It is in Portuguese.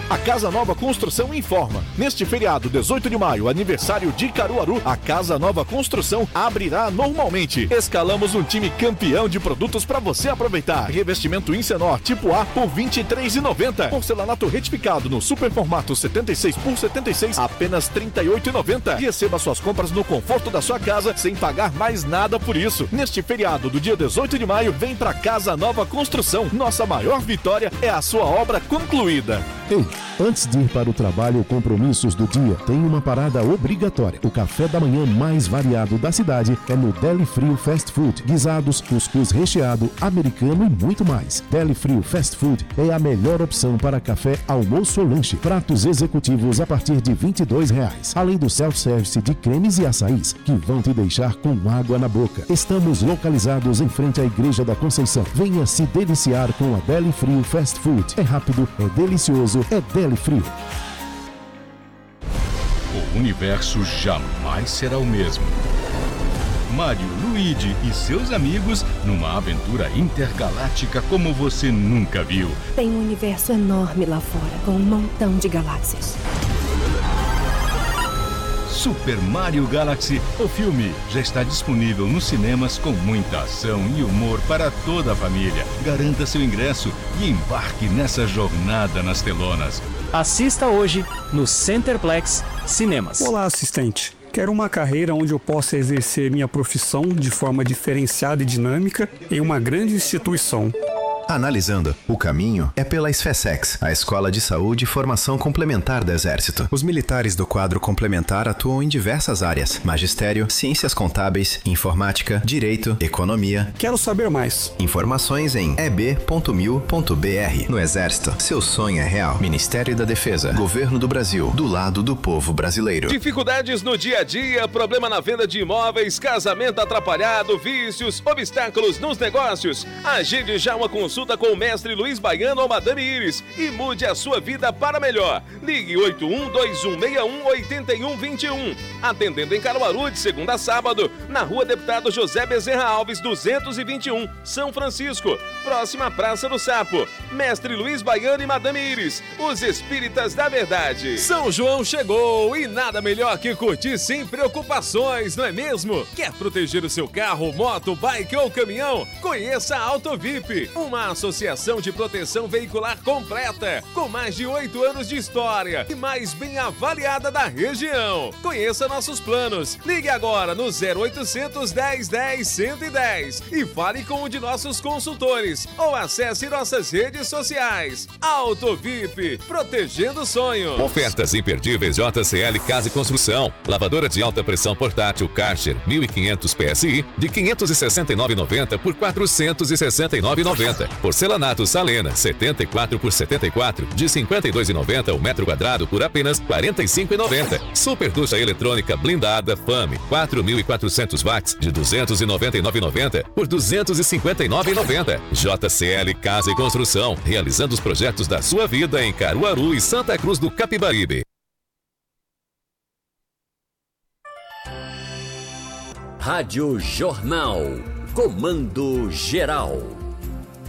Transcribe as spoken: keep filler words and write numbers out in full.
A Casa Nova Construção informa. Neste feriado, dezoito de maio, aniversário de Caruaru, a Casa Nova Construção abrirá normalmente. Escalamos um time campeão de produtos para você aproveitar. Revestimento Incenor tipo A por vinte e três reais e noventa centavos. Porcelanato retificado no super formato setenta e seis por setenta e seis, apenas trinta e oito reais e noventa centavos. Receba suas compras no conforto da sua casa sem pagar mais nada por isso. Neste feriado do dia dezoito de maio, vem pra Casa Nova Construção. Nossa maior vitória é a sua obra concluída. Ei, antes de ir para o trabalho ou compromissos do dia, tem uma parada obrigatória. O café da manhã mais variado da cidade é no Deli Frio Fast Food. Guisados, cuscuz recheado, americano e muito mais. Deli Frio Fast Food é a melhor opção para café, almoço ou lanche. Pratos executivos a partir de vinte e dois reais. Além do self-service de cremes e açaís, que vão te deixar com água na boca. Estamos localizados em frente à Igreja da Conceição. Venha se deliciar com a Deli Frio Fast Food. É rápido, é delicioso, é Deli Frio. O universo jamais será o mesmo. Mario, Luigi e seus amigos numa aventura intergaláctica como você nunca viu. Tem um universo enorme lá fora, com um montão de galáxias. Super Mario Galaxy, o filme, já está disponível nos cinemas com muita ação e humor para toda a família. Garanta seu ingresso e embarque nessa jornada nas telonas. Assista hoje no Centerplex Cinemas. Olá, assistente. Quero uma carreira onde eu possa exercer minha profissão de forma diferenciada e dinâmica em uma grande instituição. Analisando, o caminho é pela SFESEX, a Escola de Saúde e Formação Complementar do Exército. Os militares do quadro complementar atuam em diversas áreas: magistério, ciências contábeis, informática, direito, economia. Quero saber mais. Informações em e b ponto mil ponto b r. No Exército, seu sonho é real. Ministério da Defesa, Governo do Brasil, do lado do povo brasileiro. Dificuldades no dia a dia, problema na venda de imóveis, casamento atrapalhado, vícios, obstáculos nos negócios. Agende já uma consulta com o mestre Luiz Baiano ou Madame Iris e mude a sua vida para melhor. Ligue oito um dois um seis um oito um dois um. Atendendo em Caruaru de segunda a sábado, na Rua Deputado José Bezerra Alves, duzentos e vinte e um, São Francisco, próxima à Praça do Sapo. Mestre Luiz Baiano e Madame Iris, os espíritas da verdade. São João chegou e nada melhor que curtir sem preocupações, não é mesmo? Quer proteger o seu carro, moto, bike ou caminhão? Conheça a Auto V I P, uma associação de proteção veicular completa, com mais de oito anos de história e mais bem avaliada da região. Conheça nossos planos. Ligue agora no zero oitocentos, dez, dez, cento e dez e fale com um de nossos consultores ou acesse nossas redes sociais. Auto V I P, protegendo sonhos. Ofertas imperdíveis J C L Casa e Construção. Lavadora de alta pressão portátil Karcher mil e quinhentos P S I de quinhentos e sessenta e nove reais e noventa centavos por quatrocentos e sessenta e nove reais e noventa centavos. Porcelanato Salena setenta e quatro por setenta e quatro de cinquenta e dois reais e noventa centavos o metro quadrado por apenas quarenta e cinco reais e noventa centavos. Super ducha eletrônica blindada Fame quatro mil e quatrocentos watts de duzentos e noventa e nove reais e noventa centavos por duzentos e cinquenta e nove reais e noventa centavos. J C L Casa e Construção, realizando os projetos da sua vida em Caruaru e Santa Cruz do Capibaribe. Rádio Jornal. Comando Geral.